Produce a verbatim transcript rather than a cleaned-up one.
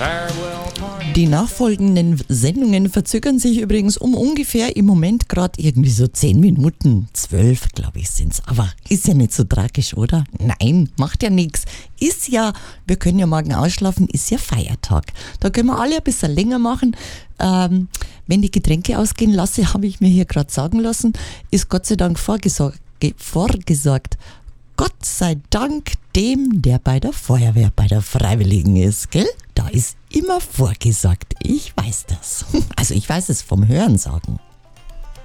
Die nachfolgenden Sendungen verzögern sich übrigens um ungefähr im Moment gerade irgendwie so zehn Minuten. Zwölf, glaube ich, sind's. Aber ist ja nicht so tragisch, oder? Nein, macht ja nichts. Ist ja, wir können ja morgen ausschlafen, ist ja Feiertag. Da können wir alle ein bisschen länger machen. Ähm, wenn die Getränke ausgehen lasse, habe ich mir hier gerade sagen lassen, ist Gott sei Dank vorgesorgt. vorgesorgt. Gott sei Dank dem, der bei der Feuerwehr, bei der Freiwilligen ist, gell? Da ist immer vorgesorgt. Ich weiß das. Also ich weiß es vom Hörensagen.